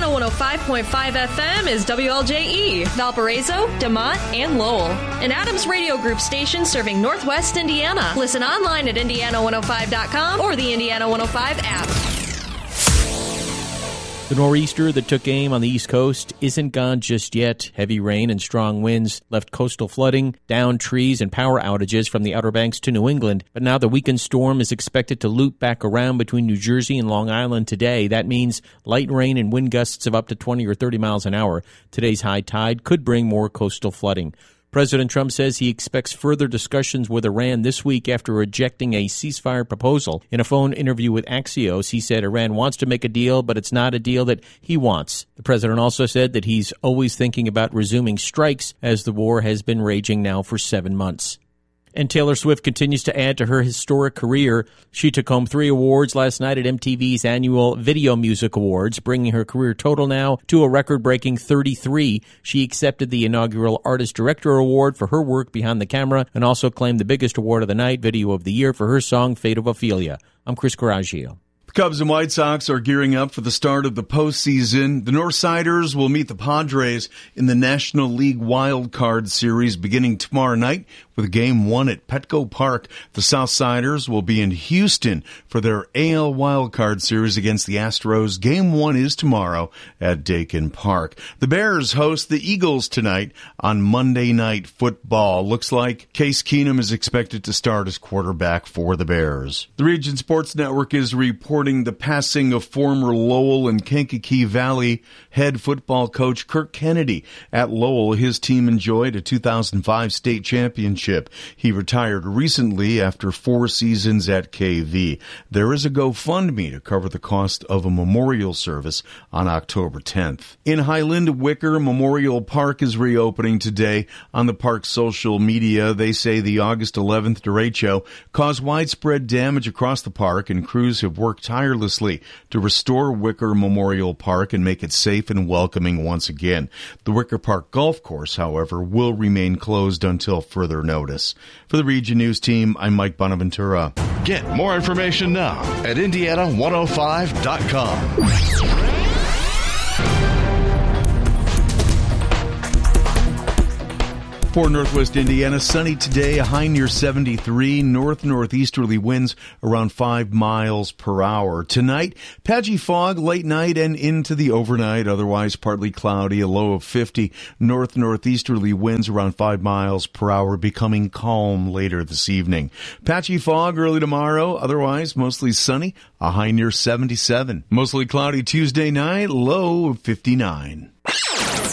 Indiana 105.5 FM is WLJE, Valparaiso, DeMont, and Lowell. An Adams Radio Group station serving Northwest Indiana. Listen online at Indiana105.com or the Indiana 105 app. The nor'easter that took aim on the East Coast isn't gone just yet. Heavy rain and strong winds left coastal flooding, downed trees, and power outages from the Outer Banks to New England. But now the weekend storm is expected to loop back around between New Jersey and Long Island today. That means light rain and wind gusts of up to 20 or 30 miles an hour. Today's high tide could bring more coastal flooding. President Trump says he expects further discussions with Iran this week after rejecting a ceasefire proposal. In a phone interview with Axios, he said Iran wants to make a deal, but it's not a deal that he wants. The president also said that he's always thinking about resuming strikes as the war has been raging now for 7 months. And Taylor Swift continues to add to her historic career. She took home 3 awards last night at MTV's annual Video Music Awards, bringing her career total now to a record-breaking 33. She accepted the inaugural Artist Director Award for her work behind the camera and also claimed the biggest award of the night, Video of the Year, for her song Fate of Ophelia. I'm Chris Coraggio. The Cubs and White Sox are gearing up for the start of the postseason. The Northsiders will meet the Padres in the National League Wild Card Series beginning tomorrow night with Game 1 at Petco Park. The Southsiders will be in Houston for their AL Wild Card Series against the Astros. Game 1 is tomorrow at Dakin Park. The Bears host the Eagles tonight on Monday Night Football. Looks like Case Keenum is expected to start as quarterback for the Bears. The Region Sports Network is reporting the passing of former Lowell and Kankakee Valley head football coach Kirk Kennedy. At Lowell, his team enjoyed a 2005 state championship. He retired recently after 4 seasons at KV. There is a GoFundMe to cover the cost of a memorial service on October 10th. In Highland, Wicker Memorial Park is reopening today. On the park's social media, they say the August 11th derecho caused widespread damage across the park, and crews have worked tirelessly to restore Wicker Memorial Park and make it safe and welcoming once again. The Wicker Park Golf Course, however, will remain closed until further notice. For the Region News team, I'm Mike Bonaventura. Get more information now at Indiana105.com. For Northwest Indiana, sunny today, a high near 73, northeasterly winds around 5 miles per hour. Tonight, patchy fog late night and into the overnight, otherwise partly cloudy, a low of 50, northeasterly winds around 5 miles per hour, becoming calm later this evening. Patchy fog early tomorrow, otherwise mostly sunny, a high near 77. Mostly cloudy Tuesday night, low of 59.